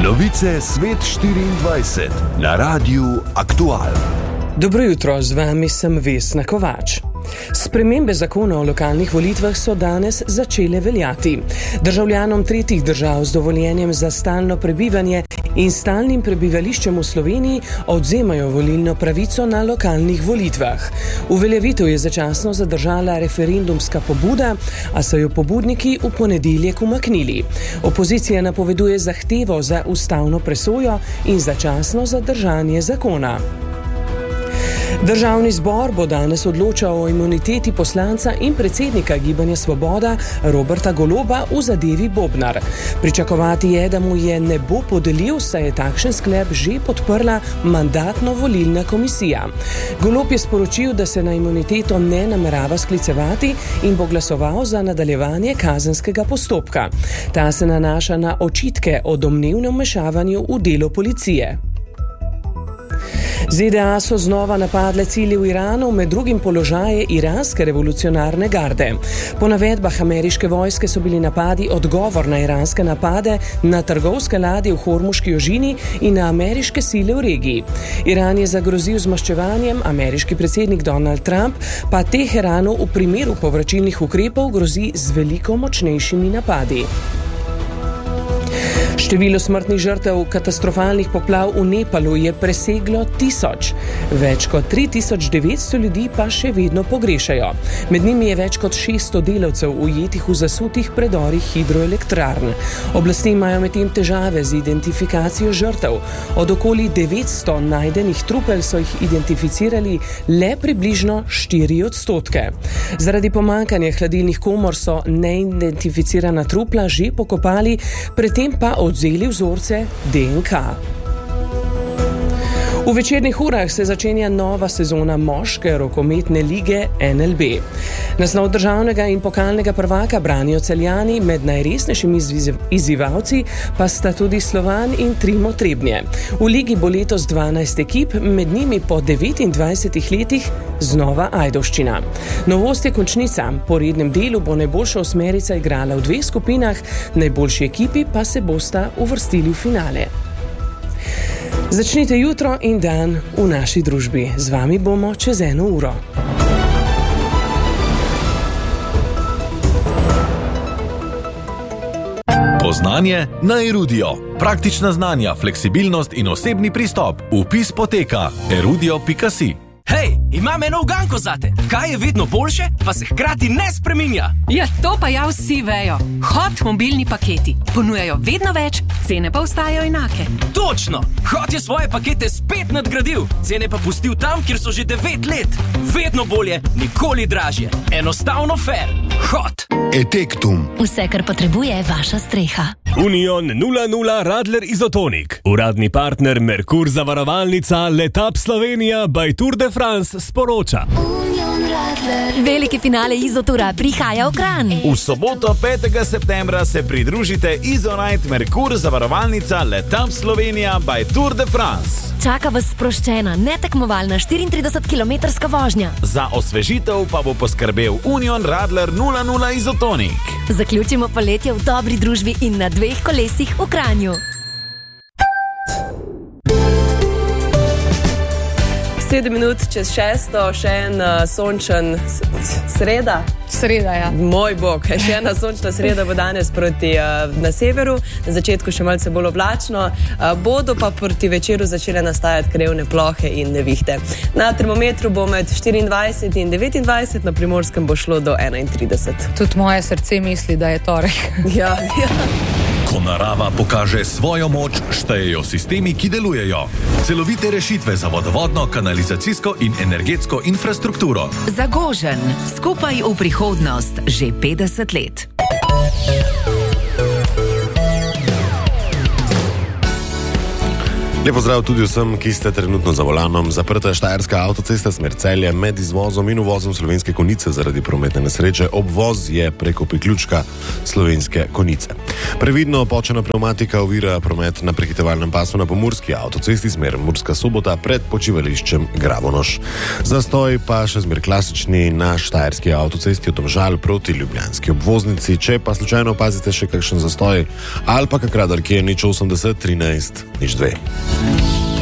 Novice Svet 24 na Radiu Aktual. Dobro jutro, z vami sem Vesna Kovač. Spremembe zakona o lokalnih volitvah so danes začele veljati. Državljanom tretjih držav z dovoljenjem za stalno prebivanje in stalnim prebivališčem v Sloveniji odvzemajo volilno pravico na lokalnih volitvah. Uveljavitev je začasno zadržala referendumska pobuda, a so jo pobudniki v ponedeljek umaknili. Opozicija napoveduje zahtevo za ustavno presojo in začasno zadržanje zakona. Državni zbor bo danes odločal o imuniteti poslanca in predsednika Gibanja Svoboda Roberta Goloba v zadevi Bobnar. Pričakovati je, da mu je ne bo podelil, saj je takšen sklep že podprla mandatno-volilna komisija. Golob je sporočil, da se na imuniteto ne namerava sklicevati in bo glasoval za nadaljevanje kazenskega postopka. Ta se nanaša na očitke o domnevnem vmešavanju v delo policije. ZDA so znova napadle cilje v Iranu, med drugim položaje iranske revolucionarne garde. Po navedbah ameriške vojske so bili napadi odgovor na iranske napade na trgovske ladje v Hormuški ožini in na ameriške sile v regiji. Iran je zagrozil z maščevanjem, ameriški predsednik Donald Trump pa Teheranu v primeru povračilnih ukrepov grozi z veliko močnejšimi napadi. Število smrtnih žrtev katastrofalnih poplav v Nepalu je preseglo 1000. Več kot 3900 ljudi pa še vedno pogrešajo. Med njimi je več kot 600 delavcev ujetih v zasutih predorih hidroelektrarn. Oblasti imajo medtem težave z identifikacijo žrtev. Od okoli 900 najdenih trupel so jih identificirali le približno 4%. Zaradi pomanjkanja hladilnih komor so neidentificirana trupla že pokopali, predtem pa odvzeli vzorce DNK. V večernih urah se začenja nova sezona moške rokometne lige NLB. Naslov državnega in pokalnega prvaka branijo Celjani, med najresnejšimi izzivalci pa sta tudi Slovan in Trimo Trebnje. V ligi bo letos 12 ekip, med njimi po 29 letih znova Ajdovščina. Novost je končnica. Po rednem delu bo najboljša osmerica igrala v 2 skupinah, najboljši ekipi pa se bosta uvrstili v finale. Začnite jutro in dan v naši družbi. Z vami bomo čez 1 uro. Poznanje na Erudio. Praktična znanja, fleksibilnost in osebni pristop. Vpis poteka erudio.si. Hej, imam eno uganko zate. Kaj je vedno boljše, pa se hkrati ne spreminja? Ja, to pa ja vsi vejo. Hot mobilni paketi. Ponujajo vedno več, cene pa ostajajo enake. Točno! Hot je svoje pakete spet nadgradil, cene pa pustil tam, kjer so že 9 let. Vedno bolje, nikoli dražje. Enostavno fair. Hot! Etektum. Vse, kar potrebuje vaša streha. Union 00 Radler Izotonik. Uradni partner Merkur zavarovalnica Letap Slovenija by Tour de France sporoča. Veliki finale Izotura prihaja v Kranj. V soboto 5. septembra se pridružite Izonite Merkur zavarovalnica Letap Slovenija by Tour de France. Čaka vas sproščena, netekmovalna 34-kilometrska vožnja. Za osvežitev pa bo poskrbel Union Radler 00 Izotonik. Zaključimo poletje v dobri družbi in na 2 kolesih v Kranju. 7 minut čez 6, še en sončen sreda. Sreda, ja. Moj bog, še ena sončna sreda bo danes proti na severu, na začetku še malce bolj oblačno, bodo pa proti večeru začele nastajati krevne plohe in nevihte. Na termometru bo med 24 in 29, na Primorskem bo šlo do 31. Tudi moje srce misli, da je torek. Ja. Ko narava pokaže svojo moč, štejejo sistemi, ki delujejo. Celovite rešitve za vodovodno, kanalizacijsko in energetsko infrastrukturo. Zagožen. Skupaj v prihodnost že 50 let. Lepo zdrav tudi vsem, ki ste trenutno za volanom. Zaprta je štajerska avtocesta smer Celje med izvozom in uvozom Slovenske Konjice zaradi prometne nesreče. Obvoz je preko priključka Slovenske Konjice. Previdno počena pneumatika ovira promet na prehitevalnem pasu na pomurski avtocesti smer Murska Sobota pred počivališčem Gravonoš. Zastoj pa še zmer klasični na štajerski avtocesti od Domžal proti ljubljanski obvoznici. Če pa slučajno opazite še kakšen zastoj ali pa kak radar, ki je 080 13 02.